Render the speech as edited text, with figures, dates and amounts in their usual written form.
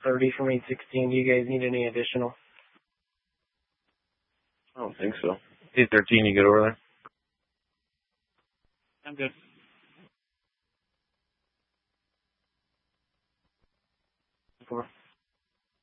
830 from 816. Do you guys need any additional? I don't think so. 813, you get over there? I'm good. Four.